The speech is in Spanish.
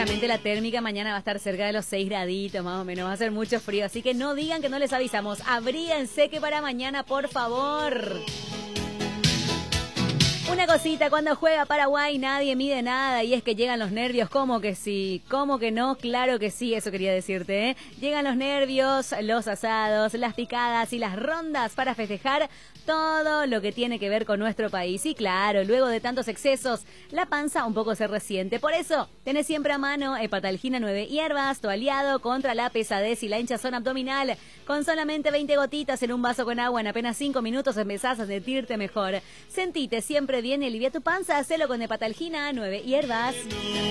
Seguramente la térmica mañana va a estar cerca de los 6 graditos, más o menos. Va a hacer mucho frío, así que no digan que no les avisamos. Abríguense que para mañana, por favor. Una cosita, cuando juega Paraguay nadie mide nada y es que llegan los nervios, ¿cómo que sí? ¿Cómo que no? Claro que sí, eso quería decirte, ¿eh? Llegan los nervios, los asados, las picadas y las rondas para festejar todo lo que tiene que ver con nuestro país. Y claro, luego de tantos excesos, la panza un poco se resiente. Por eso, tenés siempre a mano Hepatalgina 9 hierbas, tu aliado contra la pesadez y la hinchazón abdominal. Con solamente 20 gotitas en un vaso con agua, en apenas 5 minutos empezás a sentirte mejor. Sentite siempre bien y alivia tu panza, hacelo con Hepatalgina 9 hierbas.